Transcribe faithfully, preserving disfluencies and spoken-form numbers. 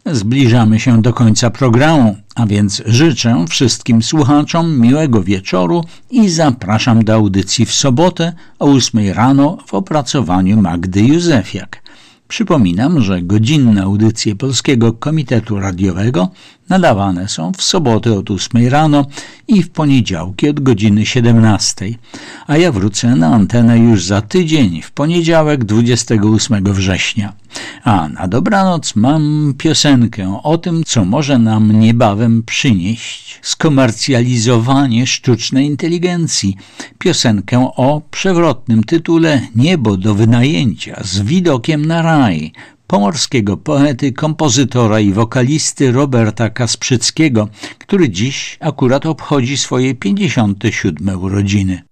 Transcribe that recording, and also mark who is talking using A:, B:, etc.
A: Zbliżamy się do końca programu, a więc życzę wszystkim słuchaczom miłego wieczoru i zapraszam do audycji w sobotę o ósmej rano w opracowaniu Magdy Józefiak. Przypominam, że godzinne audycje Polskiego Komitetu Radiowego nadawane są w sobotę od ósmej rano i w poniedziałki od godziny siedemnastej, a ja wrócę na antenę już za tydzień, w poniedziałek dwudziestego ósmego września. A na dobranoc mam piosenkę o tym, co może nam niebawem przynieść skomercjalizowanie sztucznej inteligencji. Piosenkę o przewrotnym tytule Niebo do wynajęcia z widokiem na raj pomorskiego poety, kompozytora i wokalisty Roberta Kasprzyckiego, który dziś akurat obchodzi swoje pięćdziesiąte siódme urodziny.